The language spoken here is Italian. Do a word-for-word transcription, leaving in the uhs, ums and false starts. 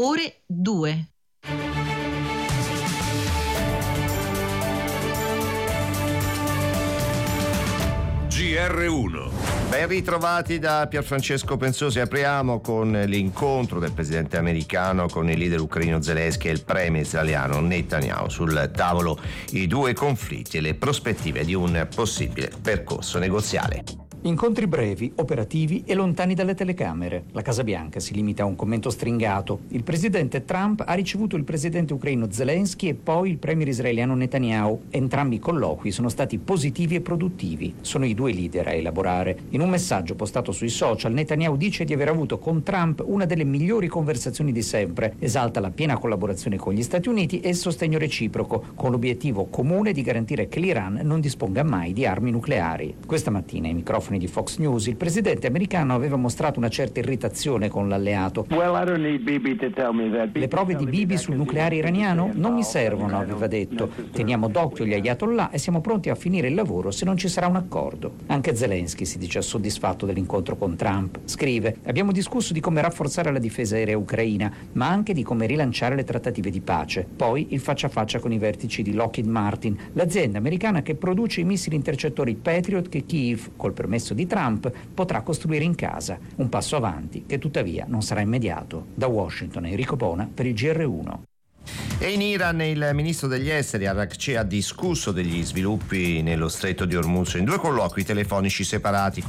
ore due. G R uno. Ben ritrovati da Pierfrancesco Pensosi. Apriamo con l'incontro del presidente americano con il leader ucraino Zelensky e il premier israeliano Netanyahu. Sul tavolo i due conflitti e le prospettive di un possibile percorso negoziale. Incontri brevi, operativi e lontani dalle telecamere. La Casa Bianca si limita a un commento stringato. Il presidente Trump ha ricevuto il presidente ucraino Zelensky e poi il premier israeliano Netanyahu. Entrambi i colloqui sono stati positivi e produttivi. Sono i due leader a elaborare. In un messaggio postato sui social, Netanyahu dice di aver avuto con Trump una delle migliori conversazioni di sempre. Esalta la piena collaborazione con gli Stati Uniti e il sostegno reciproco, con l'obiettivo comune di garantire che l'Iran non disponga mai di armi nucleari. Questa mattina ai microfoni di Fox News il presidente americano aveva mostrato una certa irritazione con l'alleato. Le prove di Bibi sul nucleare iraniano non mi servono, aveva detto. Teniamo d'occhio gli ayatollah e siamo pronti a finire il lavoro se non ci sarà un accordo. Anche Zelensky si dice soddisfatto dell'incontro con Trump. Scrive: abbiamo discusso di come rafforzare la difesa aerea ucraina, ma anche di come rilanciare le trattative di pace. Poi il faccia a faccia con i vertici di Lockheed Martin, l'azienda americana che produce i missili intercettori Patriot che Kiev, col permesso di Trump, potrà costruire in casa. Un passo avanti che tuttavia non sarà immediato. Da Washington, Enrico Bona per il G R uno. E in Iran il ministro degli esteri Arakci ha discusso degli sviluppi nello stretto di Hormuz in due colloqui telefonici separati con